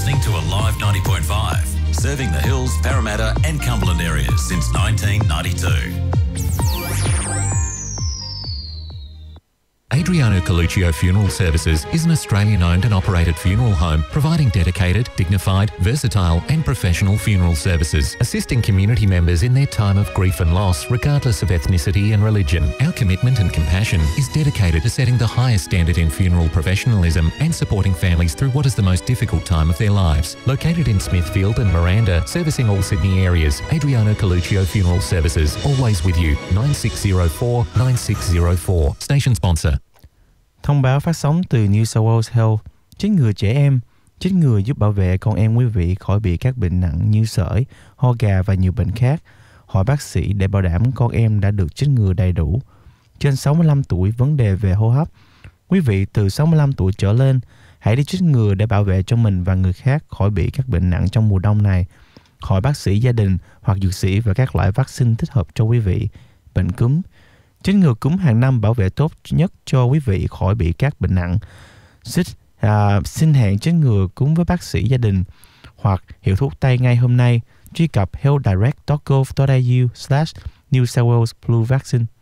listening to Alive 90.5, serving the Hills, Parramatta and Cumberland areas since 1992. Adriano Coluccio Funeral Services is an Australian-owned and operated funeral home providing dedicated, dignified, versatile and professional funeral services, assisting community members in their time of grief and loss regardless of ethnicity and religion. Our commitment and compassion is dedicated to setting the highest standard in funeral professionalism and supporting families through what is the most difficult time of their lives. Located in Smithfield and Miranda, servicing all Sydney areas, Adriano Coluccio Funeral Services, always with you, 9604 9604. Station sponsor. Thông báo phát sóng từ New South Wales Health. Chích ngừa trẻ em. Chích ngừa giúp bảo vệ con em quý vị khỏi bị các bệnh nặng như sởi, ho gà và nhiều bệnh khác. Hỏi bác sĩ để bảo đảm con em đã được chích ngừa đầy đủ. Trên 65 tuổi, vấn đề về hô hấp. Quý vị từ 65 tuổi trở lên, hãy đi chích ngừa để bảo vệ cho mình và người khác khỏi bị các bệnh nặng trong mùa đông này. Hỏi bác sĩ gia đình hoặc dược sĩ về các loại vaccine thích hợp cho quý vị. Bệnh cúm. Chích ngừa cúm hàng năm bảo vệ tốt nhất cho quý vị khỏi bị các bệnh nặng. Xin hẹn chích ngừa cúm với bác sĩ gia đình hoặc hiệu thuốc Tây ngay hôm nay. Truy cập healthdirect.gov.au/New South Wales Flu Vaccine.